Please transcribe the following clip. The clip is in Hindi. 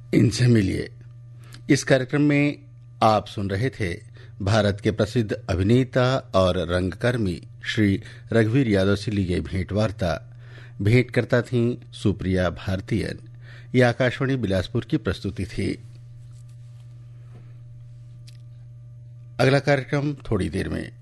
इनसे मिलिए। इस कार्यक्रम में आप सुन रहे थे भारत के प्रसिद्ध अभिनेता और रंगकर्मी श्री रघुवीर यादव से ली गई भेंट वार्ता। भेंट करता थी सुप्रिया भारतीयन। यह आकाशवाणी बिलासपुर की प्रस्तुति थी। अगला कार्यक्रम थोड़ी देर में।